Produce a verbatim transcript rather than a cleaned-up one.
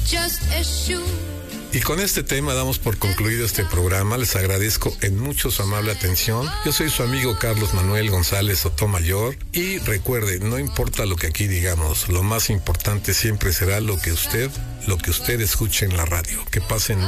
just eschew. Y con este tema damos por concluido este programa. Les agradezco en mucho su amable atención. Yo soy su amigo Carlos Manuel González Sotomayor. Y recuerde, no importa lo que aquí digamos, lo más importante siempre será lo que usted, lo que usted escuche en la radio. Que pasen